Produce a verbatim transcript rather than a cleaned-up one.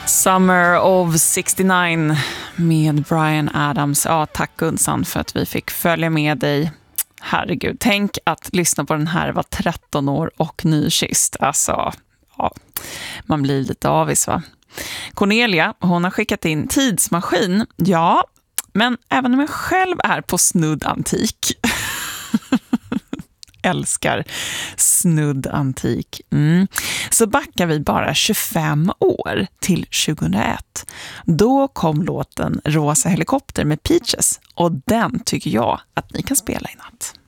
Summer of sextionio med Bryan Adams. Ja, tack Gunsan för att vi fick följa med dig. Herregud, tänk att lyssna på den här var tretton år och nykysst. Alltså, ja, man blir lite avis va. Cornelia, hon har skickat in tidsmaskin. Ja, men även om jag själv är på snudd antik. Älskar snudd antik. Mm. Så backar vi bara tjugofem år till tjugohundraett. Då kom låten Rosa helikopter med Peaches och den tycker jag att ni kan spela i natt.